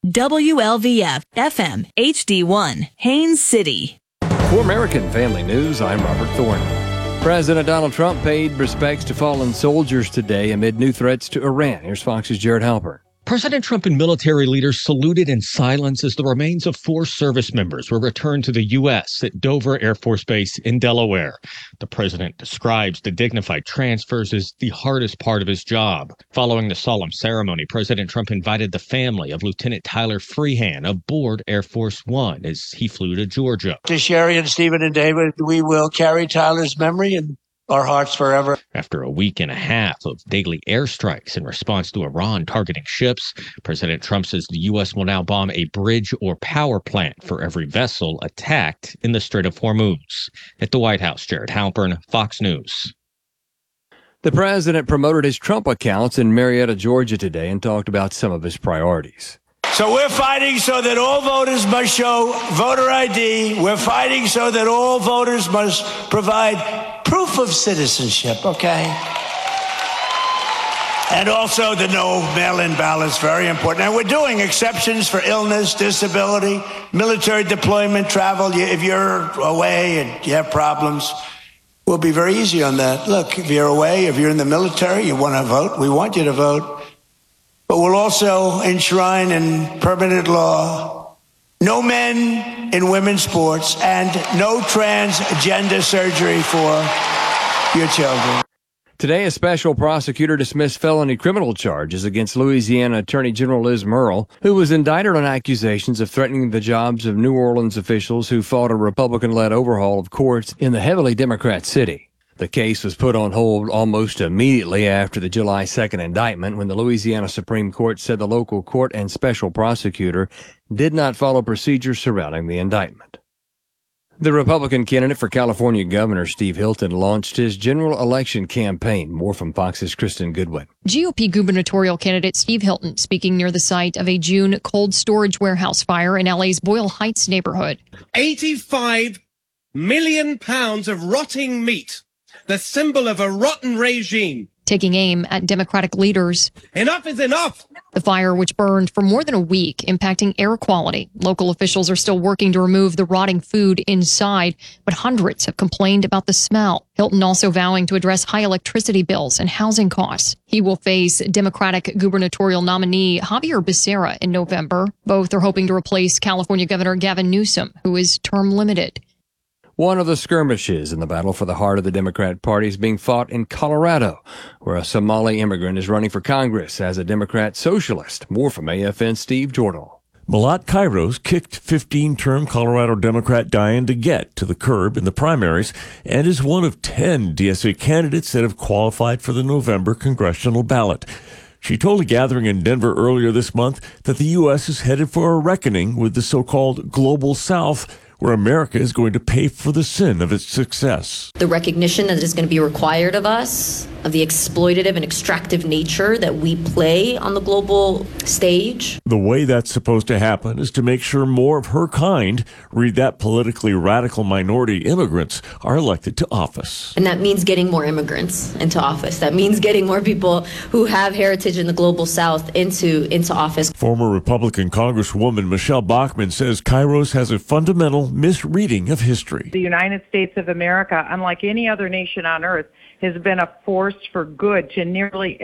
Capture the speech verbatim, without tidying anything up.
W L V F F M H D one, Haines City. For American Family News, I'm Robert Thorne. President Donald Trump paid respects to fallen soldiers today amid new threats to Iran. Here's Fox's Jared Halpern. President Trump and military leaders saluted in silence as the remains of four service members were returned to the U S at Dover Air Force Base in Delaware. The president describes the dignified transfers as the hardest part of his job. Following the solemn ceremony, President Trump invited the family of Lieutenant Tyler Freehan aboard Air Force One as he flew to Georgia. To Sherry and Stephen and David, we will carry Tyler's memory in our hearts forever. After a week and a half of daily airstrikes in response to Iran targeting ships, President Trump says the U S will now bomb a bridge or power plant for every vessel attacked in the Strait of Hormuz. At the White House, Jared Halpern, Fox News. The president promoted his Trump accounts in Marietta, Georgia today and talked about some of his priorities. So we're fighting so that all voters must show voter I D. We're fighting so that all voters must provide proof of citizenship, okay? And also the no mail-in ballots, very important. And we're doing exceptions for illness, disability, military deployment, travel. If you're away and you have problems, we'll be very easy on that. Look, if you're away, if you're in the military, you want to vote, we want you to vote. But we'll also enshrine in permanent law no men in women's sports and no transgender surgery for your children. Today, a special prosecutor dismissed felony criminal charges against Louisiana Attorney General Liz Murrill, who was indicted on accusations of threatening the jobs of New Orleans officials who fought a Republican-led overhaul of courts in the heavily Democrat city. The case was put on hold almost immediately after the July second indictment when the Louisiana Supreme Court said the local court and special prosecutor did not follow procedures surrounding the indictment. The Republican candidate for California Governor Steve Hilton launched his general election campaign. More from Fox's Kristen Goodwin. G O P gubernatorial candidate Steve Hilton speaking near the site of a June cold storage warehouse fire in L A's Boyle Heights neighborhood. eighty-five million pounds of rotting meat. The symbol of a rotten regime. Taking aim at Democratic leaders. Enough is enough. The fire, which burned for more than a week, impacting air quality. Local officials are still working to remove the rotting food inside, but hundreds have complained about the smell. Hilton also vowing to address high electricity bills and housing costs. He will face Democratic gubernatorial nominee Javier Becerra in November. Both are hoping to replace California Governor Gavin Newsom, who is term limited. One of the skirmishes in the battle for the heart of the Democrat Party is being fought in Colorado, where a Somali immigrant is running for Congress as a Democrat socialist. More from A F N's Steve Jordan. Malat Kairos kicked fifteen-term Colorado Democrat Diane DeGette to the curb in the primaries and is one of ten D S A candidates that have qualified for the November congressional ballot. She told a gathering in Denver earlier this month that the U S is headed for a reckoning with the so-called Global South, where America is going to pay for the sin of its success. The recognition that is going to be required of us, of the exploitative and extractive nature that we play on the global stage. The way that's supposed to happen is to make sure more of her kind, read that politically radical minority immigrants, are elected to office. And that means getting more immigrants into office. That means getting more people who have heritage in the global South into, into office. Former Republican Congresswoman Michelle Bachmann says Kairos has a fundamental misreading of history. The United States of America, unlike any other nation on earth, has been a force for good to nearly